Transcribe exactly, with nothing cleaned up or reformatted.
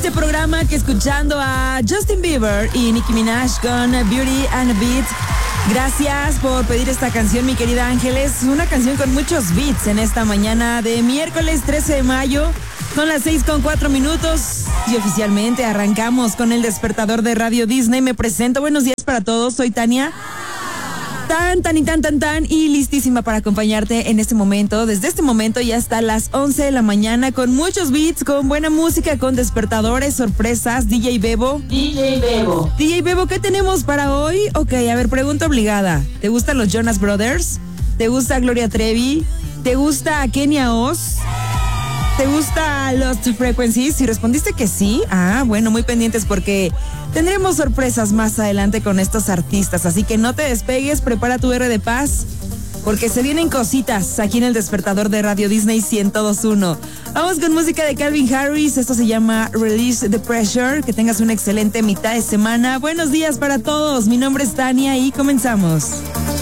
este programa que escuchando a Justin Bieber y Nicki Minaj con Beauty and a Beat. Gracias por pedir esta canción, mi querida Ángeles. Una canción con muchos beats en esta mañana de miércoles trece de mayo. Son las seis con cuatro minutos y oficialmente arrancamos con el despertador de Radio Disney. Me presento, buenos días para todos, soy Tania. Tan, tan y tan, tan, tan y listísima para acompañarte en este momento, desde este momento y hasta las once de la mañana con muchos beats, con buena música, con despertadores, sorpresas, D J Bebo. D J Bebo. D J Bebo, ¿qué tenemos para hoy? Ok, a ver, pregunta obligada. ¿Te gustan los Jonas Brothers? ¿Te gusta Gloria Trevi? ¿Te gusta Kenia Oz? ¿Te gusta Lost Frequencies? Si respondiste que sí, ah, bueno, muy pendientes porque tendremos sorpresas más adelante con estos artistas. Así que no te despegues, prepara tu R de paz, porque se vienen cositas aquí en el despertador de Radio Disney ciento dos punto uno. Vamos con música de Calvin Harris, esto se llama Release the Pressure. Que tengas una excelente mitad de semana. Buenos días para todos, mi nombre es Tania y comenzamos.